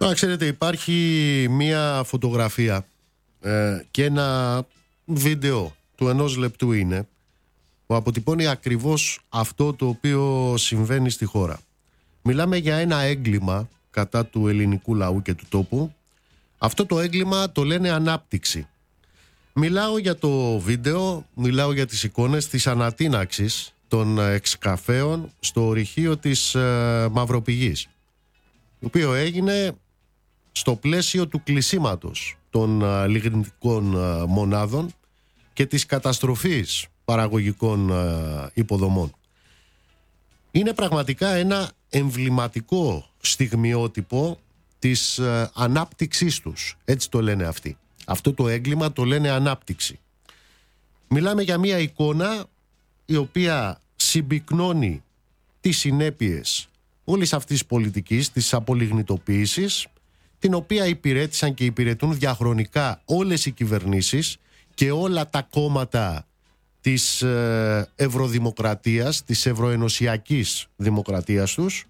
Ξέρετε, υπάρχει μία φωτογραφία και ένα βίντεο του 1 λεπτού είναι, που αποτυπώνει ακριβώς αυτό το οποίο συμβαίνει στη χώρα. Μιλάμε για ένα έγκλημα κατά του ελληνικού λαού και του τόπου. Αυτό το έγκλημα το λένε ανάπτυξη. Μιλάω για το βίντεο, μιλάω για τις εικόνες της ανατείναξης των εξκαφέων στο ορυχείο της Μαυροπηγής, το οποίο έγινε στο πλαίσιο του κλεισίματος των λιγνητικών μονάδων και της καταστροφής παραγωγικών υποδομών. Είναι πραγματικά ένα εμβληματικό στιγμιότυπο της ανάπτυξής τους. Έτσι το λένε αυτοί. Αυτό το έγκλημα το λένε ανάπτυξη. Μιλάμε για μια εικόνα η οποία συμπυκνώνει τις συνέπειες όλης αυτής της πολιτικής, της απολιγνητοποίησης, την οποία υπηρέτησαν και υπηρετούν διαχρονικά όλες οι κυβερνήσεις και όλα τα κόμματα της ευρωδημοκρατίας, της ευρωενωσιακής δημοκρατίας τους.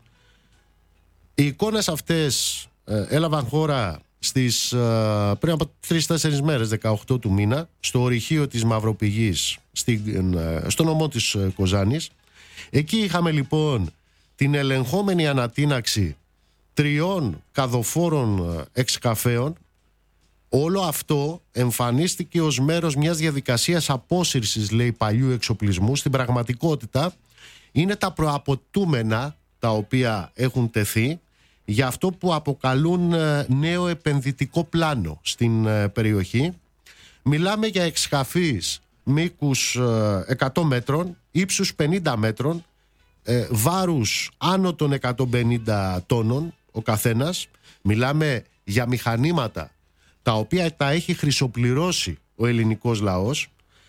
Οι εικόνες αυτές έλαβαν χώρα πριν από 3-4 μέρες, 18 του μήνα, στο ορυχείο της Μαυροπηγής, στο νομό της Κοζάνης. Εκεί είχαμε λοιπόν την ελεγχόμενη ανατείναξη 3 καδοφόρων εξκαφέων. Όλο αυτό εμφανίστηκε ως μέρος μιας διαδικασίας απόσυρσης, λέει, παλιού εξοπλισμού. Στην πραγματικότητα είναι τα προαπαιτούμενα τα οποία έχουν τεθεί για αυτό που αποκαλούν νέο επενδυτικό πλάνο στην περιοχή. Μιλάμε για εξκαφείς μήκους 100 μέτρων, ύψους 50 μέτρων, βάρους άνω των 150 τόνων ο καθένας. Μιλάμε για μηχανήματα τα οποία τα έχει χρυσοπληρώσει ο ελληνικός λαός,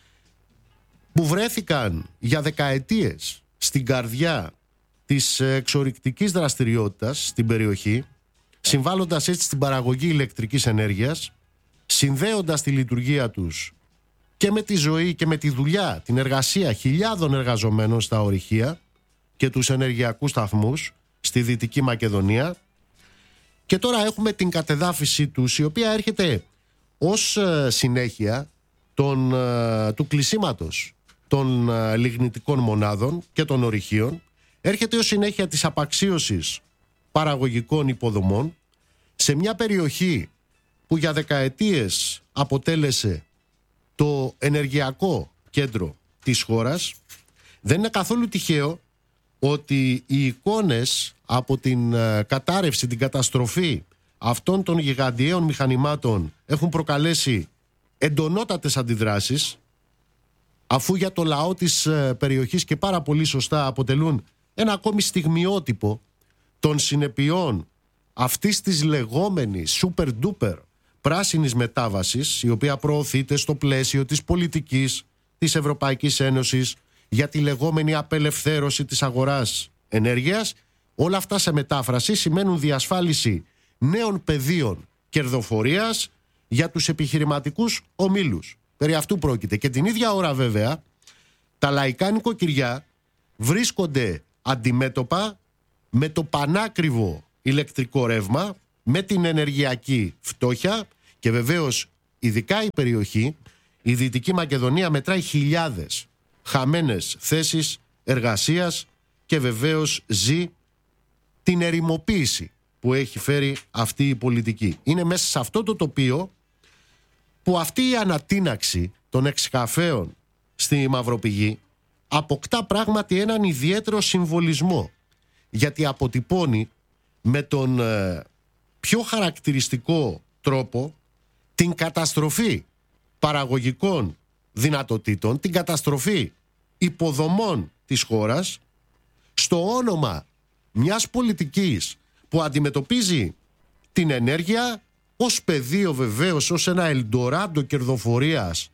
που βρέθηκαν για δεκαετίες στην καρδιά της εξορυκτικής δραστηριότητας στην περιοχή, συμβάλλοντας έτσι στην παραγωγή ηλεκτρικής ενέργειας, συνδέοντας τη λειτουργία τους και με τη ζωή και με τη δουλειά, την εργασία χιλιάδων εργαζομένων στα ορυχεία και τους ενεργειακούς σταθμούς στη Δυτική Μακεδονία. Και τώρα έχουμε την κατεδάφιση τους, η οποία έρχεται ως συνέχεια του κλεισίματος των λιγνητικών μονάδων και των ορυχείων. Έρχεται ως συνέχεια της απαξίωσης παραγωγικών υποδομών σε μια περιοχή που για δεκαετίες αποτέλεσε το ενεργειακό κέντρο της χώρας. Δεν είναι καθόλου τυχαίο ότι οι εικόνες από την κατάρρευση, την καταστροφή αυτών των γιγαντιαίων μηχανημάτων έχουν προκαλέσει εντονότατες αντιδράσεις, αφού για το λαό της περιοχής, και πάρα πολύ σωστά, αποτελούν ένα ακόμη στιγμιότυπο των συνεπειών αυτής της λεγόμενης super duper πράσινης μετάβασης, η οποία προωθείται στο πλαίσιο της πολιτικής της Ευρωπαϊκής Ένωσης για τη λεγόμενη απελευθέρωση της αγοράς ενέργειας. Όλα αυτά σε μετάφραση σημαίνουν διασφάλιση νέων πεδίων κερδοφορίας για τους επιχειρηματικούς ομίλους. Περί αυτού πρόκειται. Και την ίδια ώρα βέβαια τα λαϊκά νοικοκυριά βρίσκονται αντιμέτωπα με το πανάκριβο ηλεκτρικό ρεύμα, με την ενεργειακή φτώχεια, και βεβαίως ειδικά η περιοχή, η Δυτική Μακεδονία, μετράει χιλιάδες χαμένες θέσεις εργασίας και βεβαίως ζει την ερημοποίηση που έχει φέρει αυτή η πολιτική. Είναι μέσα σε αυτό το τοπίο που αυτή η ανατείναξη των εξκαφέων στη Μαυροπηγή αποκτά πράγματι έναν ιδιαίτερο συμβολισμό, γιατί αποτυπώνει με τον πιο χαρακτηριστικό τρόπο την καταστροφή παραγωγικών δυνατοτήτων, την καταστροφή υποδομών της χώρας, στο όνομα μιας πολιτικής που αντιμετωπίζει την ενέργεια ως πεδίο, βεβαίως ως ένα ελντοράντο κερδοφορίας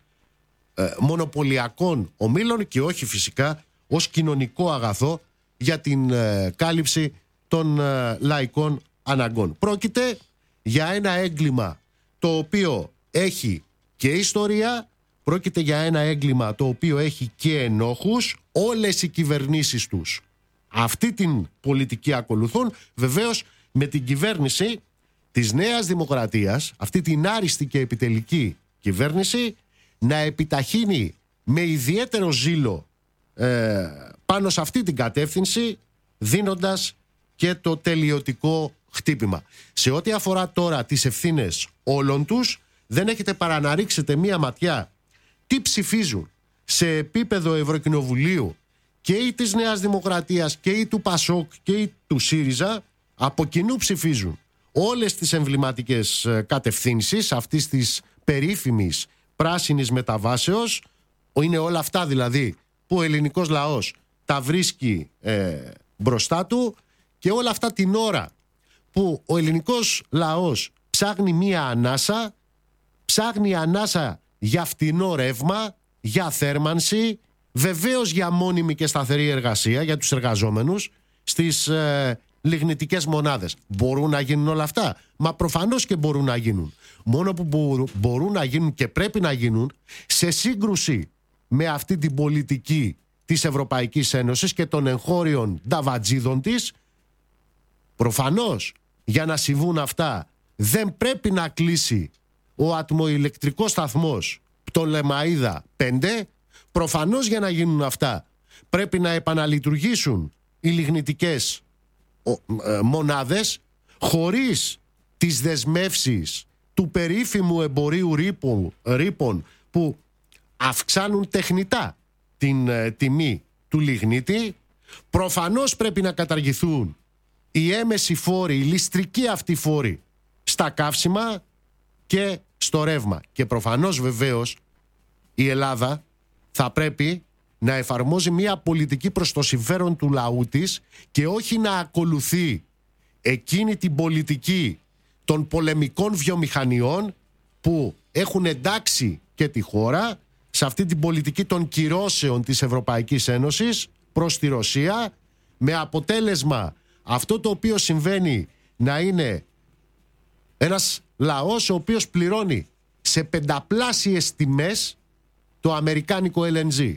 μονοπωλιακών ομίλων, και όχι φυσικά ως κοινωνικό αγαθό για την κάλυψη των λαϊκών αναγκών. Πρόκειται για ένα έγκλημα το οποίο έχει και ιστορία, πρόκειται για ένα έγκλημα το οποίο έχει και ενόχους. Όλες οι κυβερνήσεις τους αυτή την πολιτική ακολουθούν, βεβαίως με την κυβέρνηση της Νέας Δημοκρατίας, αυτή την άριστη και επιτελική κυβέρνηση, να επιταχύνει με ιδιαίτερο ζήλο πάνω σε αυτή την κατεύθυνση, δίνοντας και το τελειωτικό χτύπημα. Σε ό,τι αφορά τώρα τις ευθύνες όλων τους, δεν έχετε παρά να ρίξετε μία ματιά τι ψηφίζουν σε επίπεδο Ευρωκοινοβουλίου και ή της Νέας Δημοκρατίας και ή του ΠΑΣΟΚ και ή του ΣΥΡΙΖΑ. Από κοινού ψηφίζουν όλες τις εμβληματικές κατευθύνσεις αυτής της περίφημης πράσινης μεταβάσεως. Είναι όλα αυτά δηλαδή που ο ελληνικός λαός τα βρίσκει μπροστά του, και όλα αυτά την ώρα που ο ελληνικός λαός ψάχνει μία ανάσα, ψάχνει ανάσα για φτηνό ρεύμα, για θέρμανση, βεβαίως για μόνιμη και σταθερή εργασία για τους εργαζόμενους στις λιγνητικές μονάδες. Μπορούν να γίνουν όλα αυτά? Μα προφανώς και μπορούν να γίνουν. Μόνο που μπορούν να γίνουν και πρέπει να γίνουν σε σύγκρουση με αυτή την πολιτική της Ευρωπαϊκής Ένωσης και των εγχώριων νταβατζίδων της. Προφανώς για να συμβούν αυτά δεν πρέπει να κλείσει ο ατμοηλεκτρικός σταθμός Πτολεμαΐδα 5. Προφανώς για να γίνουν αυτά πρέπει να επαναλειτουργήσουν οι λιγνητικές μονάδες, χωρίς τις δεσμεύσεις του περίφημου εμπορίου ρήπων που αυξάνουν τεχνητά την τιμή του λιγνίτη. Προφανώς πρέπει να καταργηθούν οι έμεσοι φόροι, οι ληστρικοί αυτοί φόροι στα καύσιμα και στο ρεύμα. Και προφανώς βεβαίως η Ελλάδα θα πρέπει να εφαρμόζει μια πολιτική προς το συμφέρον του λαού της και όχι να ακολουθεί εκείνη την πολιτική των πολεμικών βιομηχανιών που έχουν εντάξει και τη χώρα σε αυτή την πολιτική των κυρώσεων της Ευρωπαϊκής Ένωσης προς τη Ρωσία, με αποτέλεσμα αυτό το οποίο συμβαίνει να είναι ένας λαός ο οποίος πληρώνει σε πενταπλάσιες τιμές το αμερικάνικο LNG.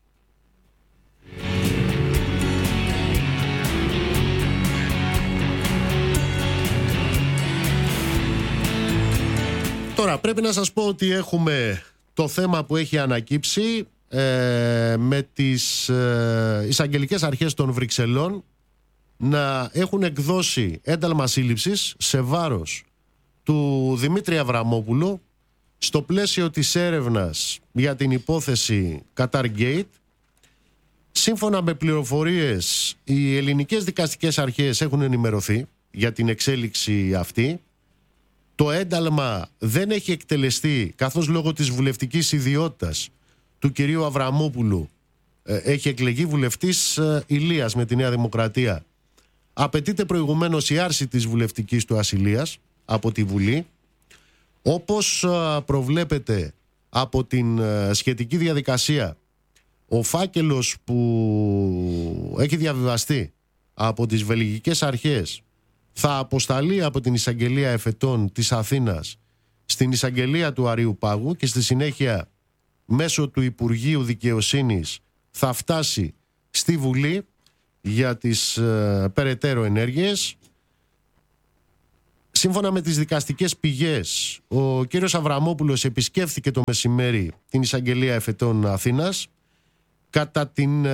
Τώρα πρέπει να σας πω ότι έχουμε το θέμα που έχει ανακύψει με τις εισαγγελικές αρχές των Βρυξελών να έχουν εκδώσει ένταλμα σύλληψης σε βάρος του Δημήτρη Αβραμόπουλου στο πλαίσιο της έρευνας για την υπόθεση Qatar Gate. Σύμφωνα με πληροφορίες, οι ελληνικές δικαστικές αρχές έχουν ενημερωθεί για την εξέλιξη αυτή. Το ένταλμα δεν έχει εκτελεστεί, καθώς λόγω της βουλευτικής ιδιότητας του κυρίου Αβραμόπουλου έχει εκλεγεί βουλευτής Ηλίας με τη Νέα Δημοκρατία. Απαιτείται προηγουμένως η άρση της βουλευτικής του ασυλίας από τη Βουλή. Όπως προβλέπεται από την σχετική διαδικασία, ο φάκελος που έχει διαβιβαστεί από τις βελγικές αρχές θα αποσταλεί από την εισαγγελία εφετών της Αθήνας στην εισαγγελία του Αριουπάγου και στη συνέχεια μέσω του Υπουργείου Δικαιοσύνης θα φτάσει στη Βουλή για τις περαιτέρω ενέργειες. Σύμφωνα με τις δικαστικές πηγές, ο κύριος Αβραμόπουλος επισκέφθηκε το μεσημέρι την εισαγγελία εφετών Αθήνας. Κατά την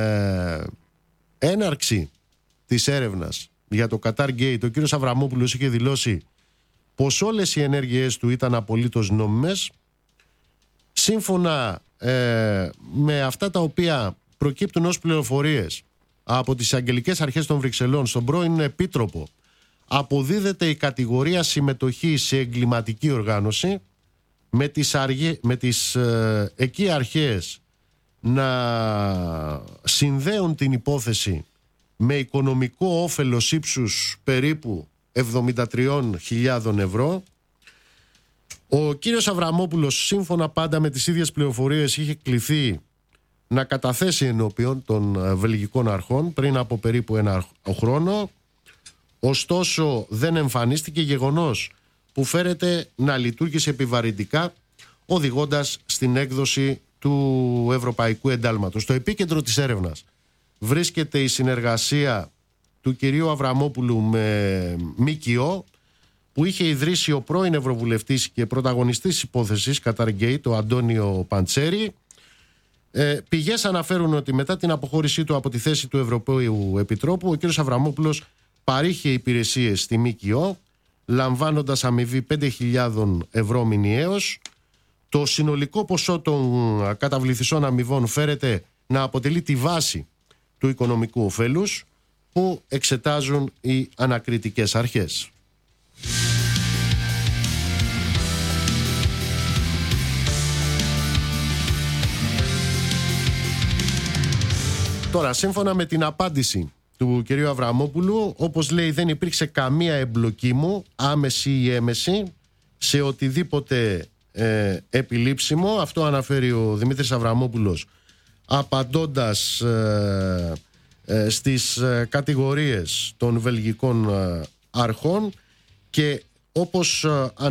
έναρξη της έρευνας για το Qatar Gate, ο κύριος Αβραμόπουλος είχε δηλώσει πως όλες οι ενέργειές του ήταν απολύτως νόμιμες. Σύμφωνα με αυτά τα οποία προκύπτουν ως πληροφορίες από τις αγγελικές αρχές των Βρυξελών, στον πρώην επίτροπο αποδίδεται η κατηγορία συμμετοχή σε εγκληματική οργάνωση, με τις εκεί αρχές να συνδέουν την υπόθεση με οικονομικό όφελος ύψους περίπου 73.000 ευρώ. Ο κύριος Αβραμόπουλος, σύμφωνα πάντα με τις ίδιες πληροφορίες, είχε κληθεί να καταθέσει ενώπιον των βελγικών αρχών πριν από περίπου ένα χρόνο. Ωστόσο δεν εμφανίστηκε, γεγονός που φέρεται να λειτουργήσε επιβαρυντικά, οδηγώντας στην έκδοση του Ευρωπαϊκού Εντάλματος. Στο επίκεντρο της έρευνας βρίσκεται η συνεργασία του κυρίου Αβραμόπουλου με ΜΚΟ, που είχε ιδρύσει ο πρώην Ευρωβουλευτής και πρωταγωνιστής της υπόθεσης Καταργέιτ, ο Αντώνιο Παντσέρη. Πηγές αναφέρουν ότι μετά την αποχώρησή του από τη θέση του Ευρωπαίου Επιτρόπου, ο κ. Αβραμόπουλος παρήχε υπηρεσίες στη ΜΚΟ, λαμβάνοντας αμοιβή 5.000 ευρώ μηνιαίως. Το συνολικό ποσό των καταβληθισών αμοιβών φέρεται να αποτελεί τη βάση του οικονομικού ωφέλους που εξετάζουν οι ανακριτικές αρχές. Τώρα, σύμφωνα με την απάντηση του κ. Αβραμόπουλου, όπως λέει, δεν υπήρξε καμία εμπλοκή μου, άμεση ή έμεση, σε οτιδήποτε επιλήψιμο. Αυτό αναφέρει ο Δημήτρης Αβραμόπουλος, απαντώντας στις κατηγορίες των βελγικών αρχών, και όπως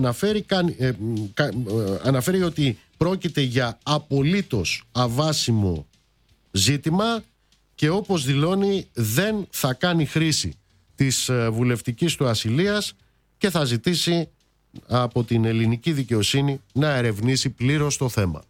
αναφέρει ότι πρόκειται για απολύτως αβάσιμο ζήτημα και όπως δηλώνει δεν θα κάνει χρήση της βουλευτικής του ασυλίας και θα ζητήσει από την ελληνική δικαιοσύνη να ερευνήσει πλήρως το θέμα.